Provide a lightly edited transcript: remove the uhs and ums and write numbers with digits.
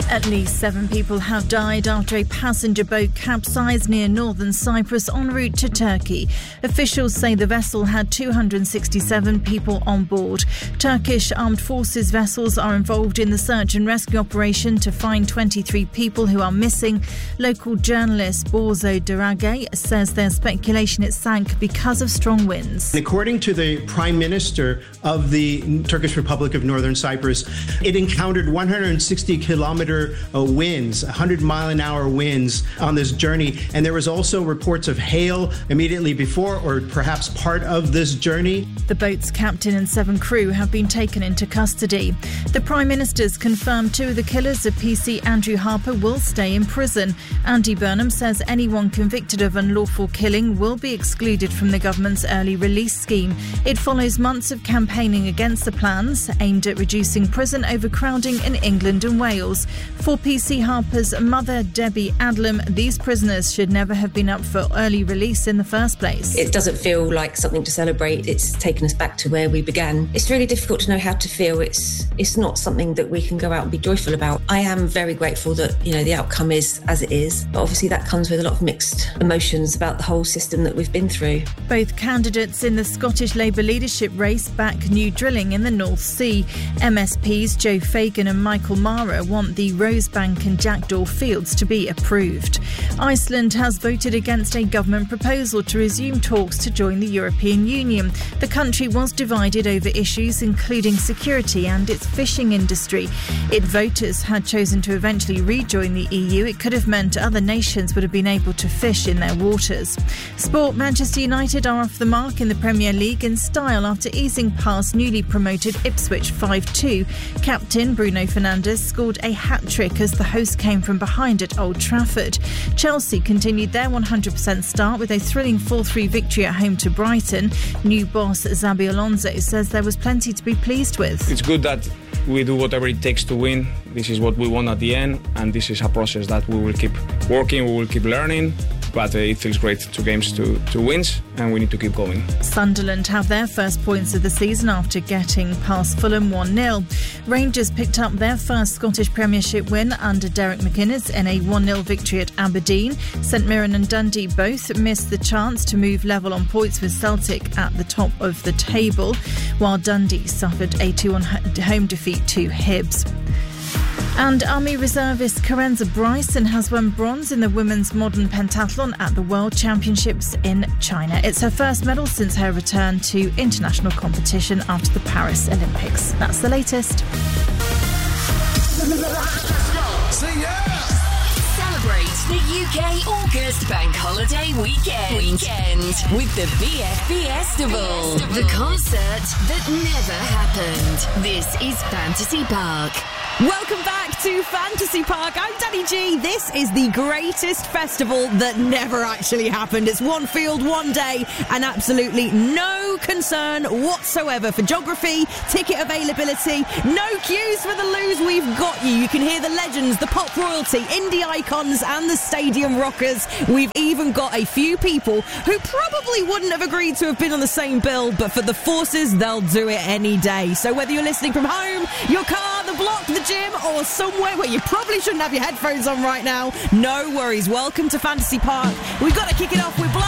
At least 7 people have died after a passenger boat capsized near northern Cyprus en route to Turkey. Officials say the vessel had 267 people on board. Turkish armed forces vessels are involved in the search and rescue operation to find 23 people who are missing. Local journalist Borzo Durage says there's speculation it sank because of strong winds. According to the Prime Minister of the Turkish Republic of Northern Cyprus, it encountered 160-kilometer winds, 100-mile-an-hour winds on this journey. And there was also reports of hail immediately before or perhaps part of this journey. The boat's captain and 7 crew have been taken into custody. The Prime Minister's confirmed 2 of the killers of PC Andrew Harper will stay in prison. Andy Burnham says anyone convicted of unlawful killing will be excluded from the government's early release scheme. It follows months of campaigning against the plans aimed at reducing prison overcrowding in England and Wales. For PC Harper's mother, Debbie Adlam, these prisoners should never have been up for early release in the first place. It doesn't feel like something to celebrate. It's taken us back to where we began. It's really difficult to know how to feel. It's not something that we can go out and be joyful about. I am very grateful that, the outcome is as it is. But obviously that comes with a lot of mixed emotions about the whole system that we've been through. Both candidates in the Scottish Labour leadership race back new drilling in the North Sea. MSPs Joe Fagan and Michael Mara want the Rosebank and Jackdaw fields to be approved. Iceland has voted against a government proposal to resume talks to join the European Union. The country was divided over issues including security and its fishing industry. If voters had chosen to eventually rejoin the EU, it could have meant other nations would have been able to fish in their waters. Sport: Manchester United are off the mark in the Premier League in style after easing past newly promoted Ipswich 5-2. Captain Bruno Fernandes scored a hat-trick as the host came from behind at Old Trafford. Chelsea continued their 100% start with a thrilling 4-3 victory at home to Brighton. New boss Xabi Alonso says there was plenty to be pleased with. It's good that we do whatever it takes to win. This is what we want at the end, and this is a process that we will keep working, we will keep learning. But it feels great, 2 games, 2 wins, and we need to keep going. Sunderland have their first points of the season after getting past Fulham 1-0. Rangers picked up their first Scottish Premiership win under Derek McInnes in a 1-0 victory at Aberdeen. St Mirren and Dundee both missed the chance to move level on points with Celtic at the top of the table, while Dundee suffered a 2-1 home defeat to Hibs. And Army reservist Karenza Bryson has won bronze in the women's modern pentathlon at the World Championships in China. It's her first medal since her return to international competition after the Paris Olympics. That's the latest. Celebrate the UK August Bank Holiday weekend with the VFB Festival, the concert that never happened. This is Fantasy Park. Welcome back to Fantasy Park. I'm Danny G. This is the greatest festival that never actually happened. It's one field, one day, and absolutely no concern whatsoever for geography, ticket availability, no queues for the loos. We've got you. You can hear the legends, the pop royalty, indie icons, and the stadium rockers. We've even got a few people who probably wouldn't have agreed to have been on the same bill, but for the forces, they'll do it any day. So whether you're listening from home, your car, the block, the gym, or somewhere where you probably shouldn't have your headphones on right now, no worries. Welcome to Fantasy Park. We've got to kick it off with